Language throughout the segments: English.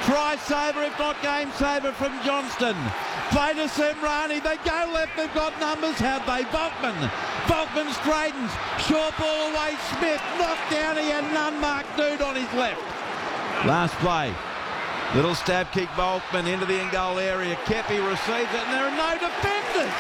Try saver, if not game saver from Johnston. Play to Semrani. They go left. They've got numbers, have they? Volkman straightens. Short ball away. Smith knocked down. He had an unmarked dude on his left. Last play. Little stab kick, Volkman into the in-goal area. Kepi receives it, and there are no defenders.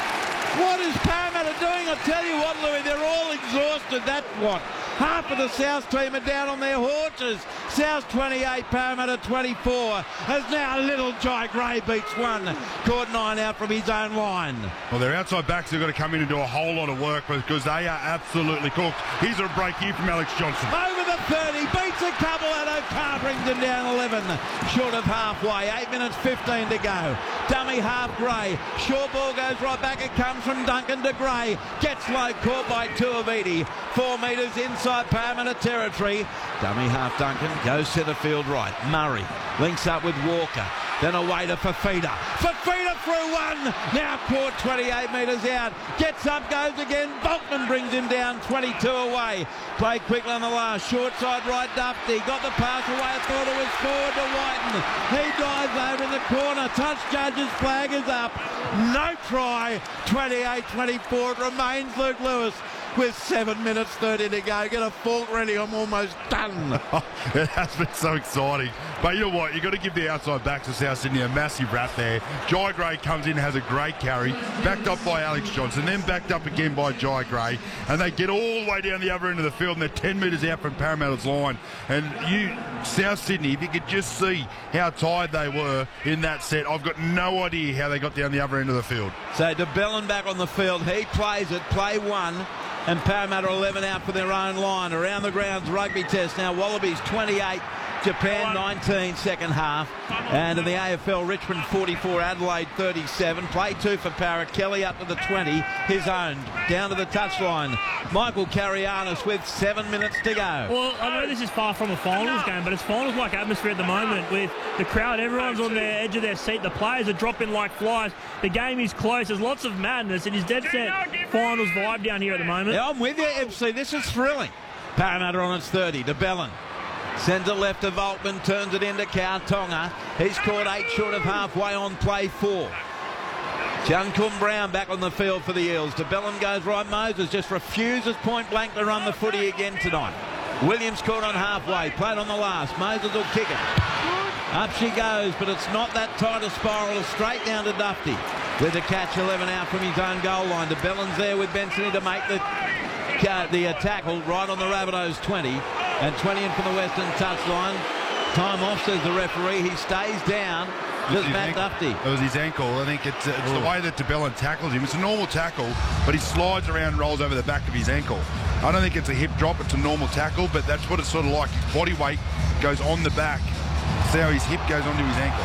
What is Parramatta doing? I tell you what, Louis, they're all exhausted. That's what. Half of the South team are down on their haunches. South 28, Parramatta 24. As now Little Jai Gray beats one. Caught 9 out from his own line. Well, their outside backs have got to come in and do a whole lot of work because they are absolutely cooked. Here's a break here from Alex Johnson. Over the 30, beats a couple out. O'Carr brings him down 11. Short of halfway, 8 minutes 15 to go. Dummy half Gray. Short ball goes right back. It comes from Duncan to Gray. Gets low, caught by Tuiviti. 4 metres inside Parramatta territory. Dummy half Duncan goes centre field right. Murray links up with Walker. Then away to Fafita. Fafita through one. Now caught 28 metres out. Gets up, goes again. Volkman brings him down 22 away. Play quickly on the last. Short side right, Dufty. Got the pass away. I thought it was forward to Whiten. He dives over in the corner. Touch judge's flag is up. No try. 28-24. It remains Luke Lewis with 7 minutes 30 to go. Get a fork ready. I'm almost done. It has been so exciting. But you know what? You've got to give the outside backs of South Sydney a massive rap there. Jai Gray comes in, has a great carry, backed up by Alex Johnson, then backed up again by Jai Gray, and they get all the way down the other end of the field, and they're 10 metres out from Parramatta's line. And you, South Sydney, if you could just see how tired they were in that set, I've got no idea how they got down the other end of the field. So de Belin back on the field. He plays it. Play one. And Parramatta 11 out for their own line. Around the grounds rugby test now. Wallabies 28, Japan 19 second half. And in the AFL, Richmond 44, Adelaide 37. Play 2 for Parra. Kelly up to the 20, his own. Down to the touchline. Michael Carianis with 7 minutes to go. Well, I know this is far from a finals game, but it's finals-like atmosphere at the moment with the crowd. Everyone's on the edge of their seat. The players are dropping like flies. The game is close. There's lots of madness. It is dead set finals vibe down here at the moment. Yeah, I'm with you, FC. This is thrilling. Parramatta on its 30. De Belin sends it left to Volkman, turns it into Kautonga. He's caught 8 short of halfway on play 4. Juncum Brown back on the field for the Eels. De Belin goes right. Moses just refuses point blank to run the footy again tonight. Williams caught on halfway, played on the last. Moses will kick it. Up she goes, but it's not that tight a spiral. Straight down to Dufty with the catch. 11 out from his own goal line. De Belin's there with Benson to make the tackle right on the Rabbitohs 20. And 20 in from the western touchline. Time off, says the referee. He stays down. Just Matt Dufty. It was his ankle. I think it's the way that de Belin tackles him. It's a normal tackle, but he slides around and rolls over the back of his ankle. I don't think it's a hip drop. It's a normal tackle, but that's what it's sort of like. His body weight goes on the back. See how his hip goes onto his ankle.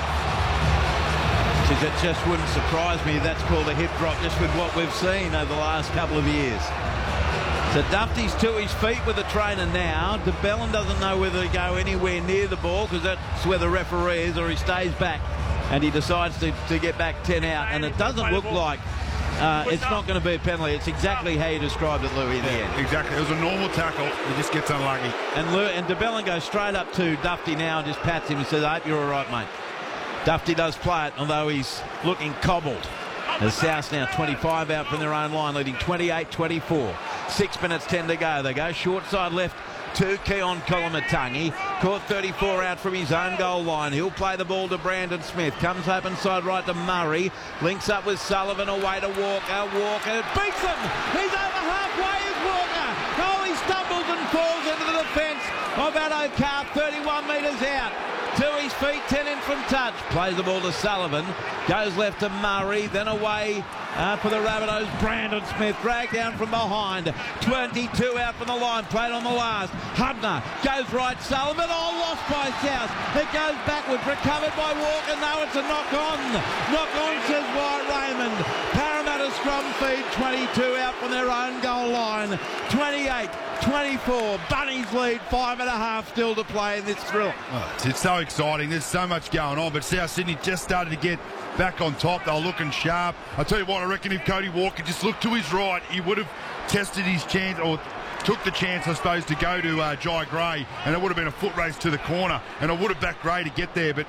It just wouldn't surprise me if that's called a hip drop, just with what we've seen over the last couple of years. So Dufty's to his feet with the trainer now. De Belin doesn't know whether to go anywhere near the ball because that's where the referee is, or he stays back and he decides to get back 10 out. And it doesn't look like it's not going to be a penalty. It's exactly how you described it, Louis, in the end. Exactly. It was a normal tackle. He just gets unlucky. And De Belin goes straight up to Dufty now and just pats him and says, I hope you're all right, mate. Dufty does play it, although he's looking cobbled. As South now 25 out from their own line, leading 28-24. 6 minutes 10 to go. They go short side left to Keon Kolomatangi. Caught 34 out from his own goal line. He'll play the ball to Brandon Smith. Comes open side right to Murray. Links up with Sullivan away to Walker. Walker beats him. He's over halfway as Walker. Oh, he stumbles and falls into the defence of O'Carr. 31 metres out. To his feet, 10 in from touch. Plays the ball to Sullivan. Goes left to Murray. Then away for the Rabbitohs. Brandon Smith dragged down from behind. 22 out from the line. Played on the last. Hudner goes right. Sullivan. Oh, lost by South. It goes backwards. Recovered by Walker. No, it's a knock on. Knock on, says Wyatt Raymond. Parramatta scrum feed. 22 out from their own goal line. 28-24. Bunnies lead. 5.5 still to play in this thrill. Oh, it's so exciting. There's so much going on, but South Sydney just started to get back on top. They were looking sharp. I tell you what, I reckon if Cody Walker just looked to his right, he would have tested his chance, or took the chance, I suppose, to go to Jai Gray, and it would have been a foot race to the corner, and I would have backed Gray to get there, but